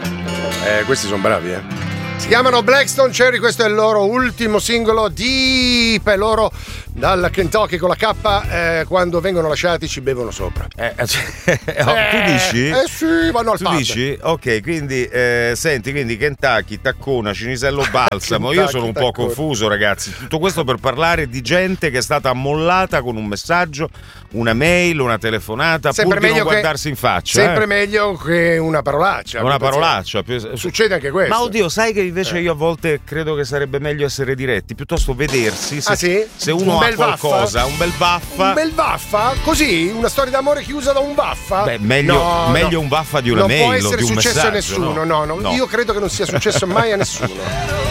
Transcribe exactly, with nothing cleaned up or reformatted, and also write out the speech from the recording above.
Eh, questi sono bravi, eh. Si chiamano Blackstone Cherry, questo è il loro ultimo singolo, Deep, e loro dal Kentucky con la K, eh, quando vengono lasciati ci bevono sopra. Eh, cioè, oh, eh, tu dici? Eh sì, vanno al tu pub. dici? Ok, quindi eh, senti, quindi Kentucky, Taccona, Cinisello Balsamo. Io sono un po' Taccona. confuso, ragazzi. Tutto questo per parlare di gente che è stata ammollata con un messaggio, una mail, una telefonata, Sempre pur di non meglio che- guardarsi in faccia. Sempre eh. meglio che una parolaccia. Una parolaccia. Succede anche questo. Ma oddio, sai che invece io a volte credo che sarebbe meglio essere diretti, piuttosto vedersi se, Ah, sì? se uno Un ha bel qualcosa, vaffa? un bel vaffa. Un bel vaffa? Così? Una storia d'amore chiusa da un vaffa? Beh, meglio, No, meglio no. un vaffa di una non mail può o essere di un successo messaggio. a nessuno, no, no, No. Io credo che non sia successo mai a nessuno.